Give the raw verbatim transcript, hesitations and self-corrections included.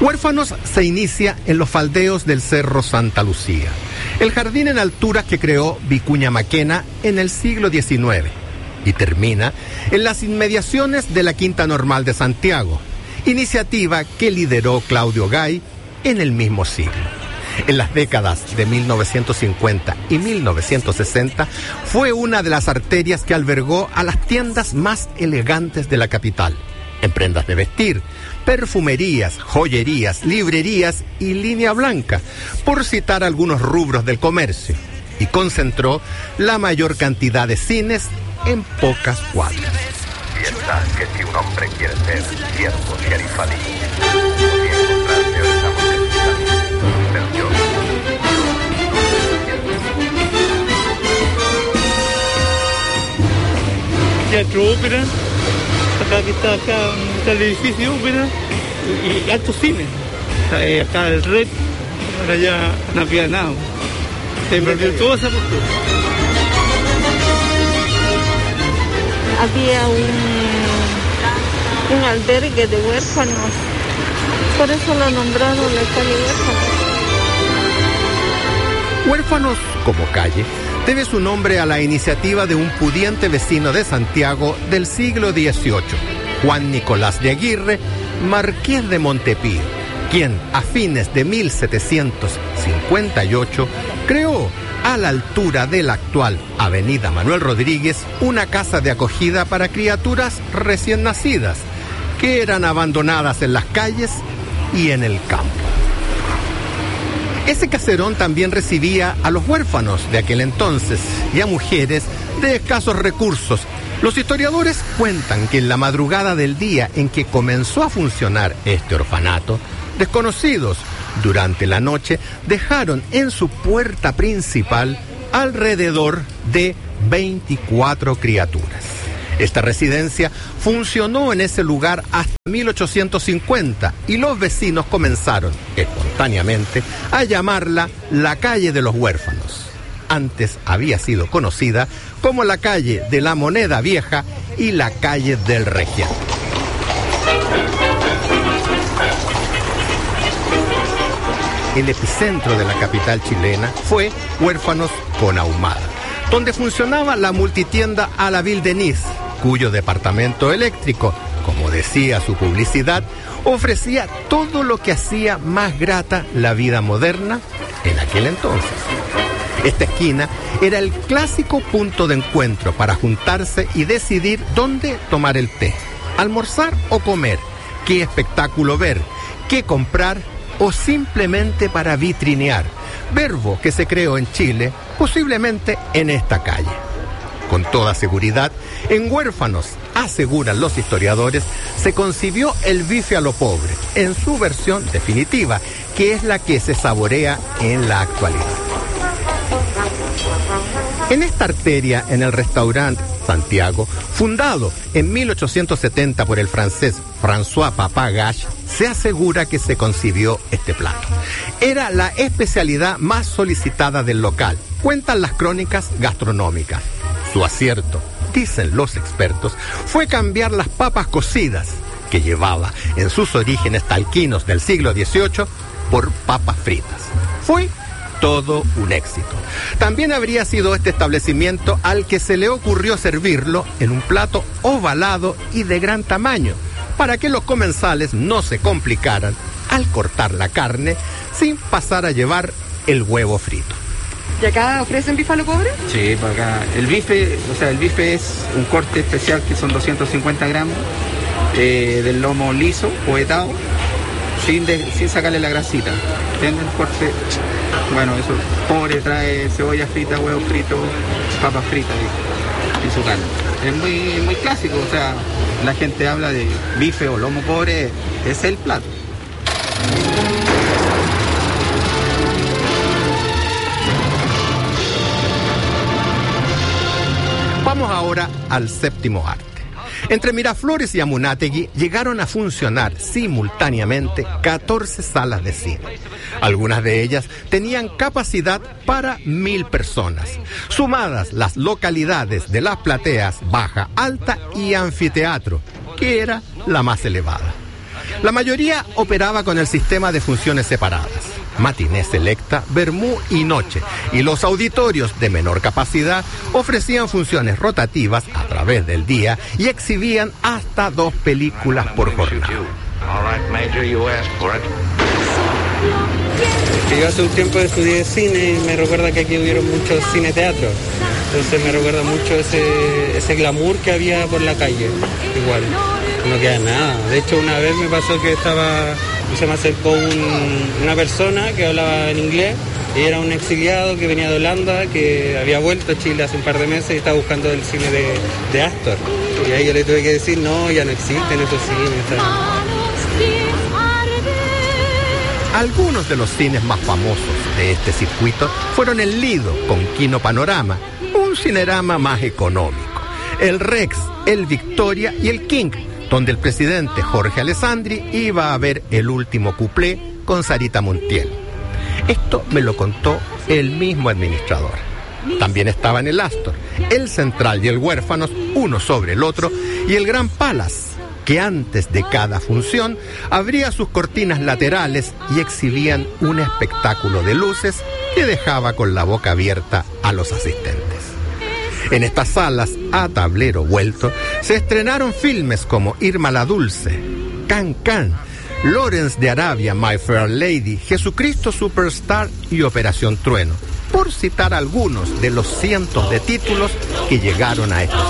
Huérfanos se inicia en los faldeos del Cerro Santa Lucía, el jardín en alturas que creó Vicuña Maquena en el siglo diecinueve, y termina en las inmediaciones de la Quinta Normal de Santiago, iniciativa que lideró Claudio Gay en el mismo siglo. En las décadas de mil novecientos cincuenta y mil novecientos sesenta fue una de las arterias que albergó a las tiendas más elegantes de la capital, en prendas de vestir, perfumerías, joyerías, librerías y línea blanca, por citar algunos rubros del comercio, y concentró la mayor cantidad de cines en pocas cuadras. Piensa que si un hombre quiere ser siervo sherifalí, Teatro Ópera, acá que está acá está el edificio Ópera y, y altos cines. Acá el Red, ahora ya no había nada. Se perdió toda esa postura. Había un, un albergue de huérfanos, por eso lo nombraron la calle Huérfanos. Huérfanos como calle debe su nombre a la iniciativa de un pudiente vecino de Santiago del siglo dieciocho, Juan Nicolás de Aguirre, marqués de Montepío, quien a fines de mil setecientos cincuenta y ocho creó a la altura de la actual Avenida Manuel Rodríguez una casa de acogida para criaturas recién nacidas que eran abandonadas en las calles y en el campo. Ese caserón también recibía a los huérfanos de aquel entonces y a mujeres de escasos recursos. Los historiadores cuentan que en la madrugada del día en que comenzó a funcionar este orfanato, desconocidos durante la noche dejaron en su puerta principal alrededor de veinticuatro criaturas. Esta residencia funcionó en ese lugar hasta mil ochocientos cincuenta y los vecinos comenzaron espontáneamente a llamarla la calle de los huérfanos. Antes había sido conocida como la calle de la Moneda Vieja y la calle del Regente. El epicentro de la capital chilena fue Huérfanos con Ahumada, donde funcionaba la multitienda A la Ville Denise, cuyo departamento eléctrico, como decía su publicidad, ofrecía todo lo que hacía más grata la vida moderna en aquel entonces. Esta esquina era el clásico punto de encuentro para juntarse y decidir dónde tomar el té, almorzar o comer, qué espectáculo ver, qué comprar o simplemente para vitrinear, verbo que se creó en Chile, posiblemente en esta calle. Con toda seguridad, en Huérfanos, aseguran los historiadores, se concibió el bife a lo pobre, en su versión definitiva, que es la que se saborea en la actualidad. En esta arteria, en el restaurante Santiago, fundado en mil ochocientos setenta por el francés François Papagache, se asegura que se concibió este plato. Era la especialidad más solicitada del local, cuentan las crónicas gastronómicas. Su acierto, dicen los expertos, fue cambiar las papas cocidas, que llevaba en sus orígenes talquinos del siglo dieciocho, por papas fritas. Fue todo un éxito. También habría sido este establecimiento al que se le ocurrió servirlo en un plato ovalado y de gran tamaño, para que los comensales no se complicaran al cortar la carne sin pasar a llevar el huevo frito. ¿Y acá ofrecen bife a lo pobre? Sí, por acá. El bife, o sea, el bife es un corte especial que son doscientos cincuenta gramos eh, del lomo liso, poetado, sin, de, sin sacarle la grasita. ¿Entienden? El corte, bueno, eso, pobre, trae cebolla frita, huevo frito, papas fritas y, y su carne. Es muy, muy clásico, o sea, la gente habla de bife o lomo pobre, es el plato. Vamos ahora al séptimo arte. Entre Miraflores y Amunátegui llegaron a funcionar simultáneamente catorce salas de cine. Algunas de ellas tenían capacidad para mil personas, sumadas las localidades de las plateas Baja, Alta y Anfiteatro, que era la más elevada. La mayoría operaba con el sistema de funciones separadas, matiné selecta, vermú y noche, y los auditorios de menor capacidad ofrecían funciones rotativas a través del día y exhibían hasta dos películas por jornada. Yo hace un tiempo estudié cine y me recuerda que aquí hubieron muchos cine-teatros. Entonces me recuerda mucho ese, ese glamour que había por la calle. Igual, no queda nada. De hecho, una vez me pasó que estaba, se me acercó un, una persona que hablaba en inglés y era un exiliado que venía de Holanda, que había vuelto a Chile hace un par de meses y estaba buscando el cine de, de Astor. Y ahí yo le tuve que decir, no, ya no existen esos cines. ¿Sabes? Algunos de los cines más famosos de este circuito fueron el Lido con Kino Panorama, un cinerama más económico, el Rex, el Victoria y el King, donde el presidente Jorge Alessandri iba a ver El último cuplé con Sarita Montiel. Esto me lo contó el mismo administrador. También estaban el Astor, el Central y el Huérfanos, uno sobre el otro, y el Gran Palace, que antes de cada función abría sus cortinas laterales y exhibían un espectáculo de luces que dejaba con la boca abierta a los asistentes. En estas salas, a tablero vuelto, se estrenaron filmes como Irma la Dulce, Can Can, Lawrence de Arabia, My Fair Lady, Jesucristo Superstar y Operación Trueno, por citar algunos de los cientos de títulos que llegaron a estos